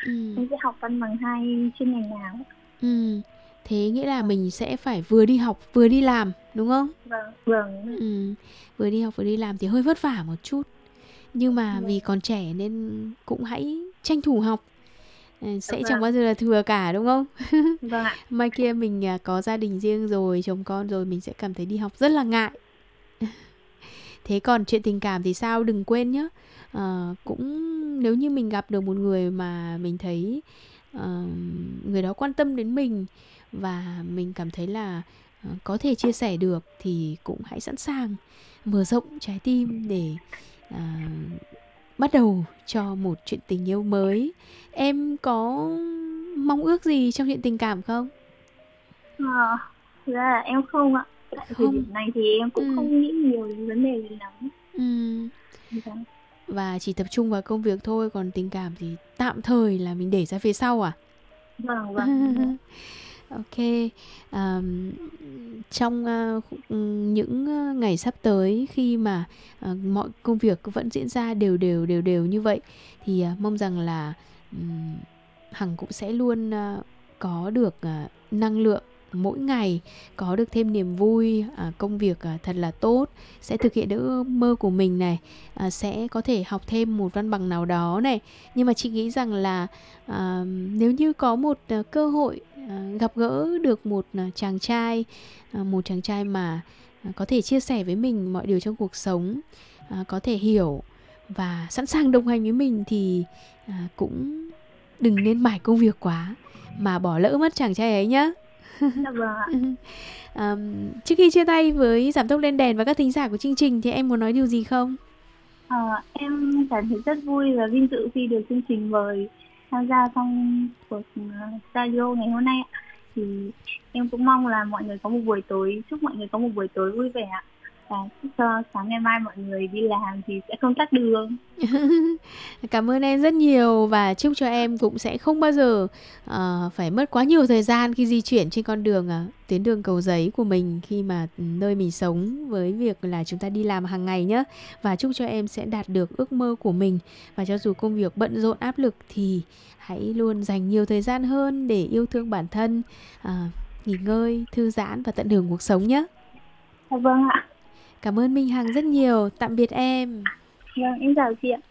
Ừm, em sẽ học văn bằng 2 chuyên ngành nào. ừm. Thế nghĩa là mình sẽ phải vừa đi học vừa đi làm, đúng không? Vâng, vâng, Vừa đi học vừa đi làm thì hơi vất vả một chút. Nhưng mà vì vâng, còn trẻ nên cũng hãy tranh thủ học. dạ Sẽ chẳng bao vâng, giờ là thừa cả, đúng không? vâng ạ. Mai kia mình có gia đình riêng rồi, chồng con rồi, mình sẽ cảm thấy đi học rất là ngại. Thế còn chuyện tình cảm thì sao? Đừng quên nhá. Cũng nếu như mình gặp được một người mà mình thấy ờ, người đó quan tâm đến mình và mình cảm thấy là có thể chia sẻ được thì cũng hãy sẵn sàng mở rộng trái tim để ờ, bắt đầu cho một chuyện tình yêu mới. Em có mong ước gì trong chuyện tình cảm không? Ờ, Thực ra là em không ạ. Tại thời Không. điểm này thì em cũng Ừ. không nghĩ nhiều đến vấn đề này lắm. Ừ. Vâng, Và chỉ tập trung vào công việc thôi, còn tình cảm thì tạm thời là mình để ra phía sau à? vâng, vâng, đúng rồi. Ok. Ờm, Trong những ngày sắp tới khi mà mọi công việc vẫn diễn ra đều đều như vậy thì mong rằng là ừm, Hằng cũng sẽ luôn có được năng lượng mỗi ngày, có được thêm niềm vui, công việc thật là tốt, sẽ thực hiện được ước mơ của mình này, sẽ có thể học thêm một văn bằng nào đó này. Nhưng mà chị nghĩ rằng là nếu như có một cơ hội gặp gỡ được một một chàng trai mà có thể chia sẻ với mình mọi điều trong cuộc sống, có thể hiểu và sẵn sàng đồng hành với mình thì cũng đừng nên mải công việc quá mà bỏ lỡ mất chàng trai ấy nhá. Dạ vâng ạ. Trước khi chia tay với Giảm tốc lên đèn và các thính giả của chương trình thì em muốn nói điều gì không? Ờ, em cảm thấy rất vui và vinh dự khi được chương trình mời tham gia trong cuộc radio ngày hôm nay ạ. Thì em cũng mong là mọi người có một buổi tối, chúc mọi người có một buổi tối vui vẻ ạ. Và chúc cho sáng ngày mai mọi người đi làm thì sẽ không tắc đường. Cảm ơn em rất nhiều và chúc cho em cũng sẽ không bao giờ phải mất quá nhiều thời gian khi di chuyển trên con đường tuyến đường Cầu Giấy của mình khi mà nơi mình sống với việc là chúng ta đi làm hàng ngày nhé. Và chúc cho em sẽ đạt được ước mơ của mình và cho dù công việc bận rộn áp lực thì hãy luôn dành nhiều thời gian hơn để yêu thương bản thân, nghỉ ngơi, thư giãn và tận hưởng cuộc sống nhé. Dạ vâng ạ. Cảm ơn Minh Hằng rất nhiều. Tạm biệt em. Vâng, em chào chị ạ.